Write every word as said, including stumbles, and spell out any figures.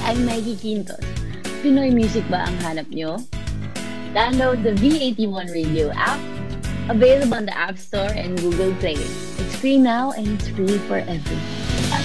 I'm Maggie Quintos. Pinoy music ba ang hanap nyo? Download the V eighty-one Radio app, available on the App Store and Google Play. It's free now and it's free for everyone.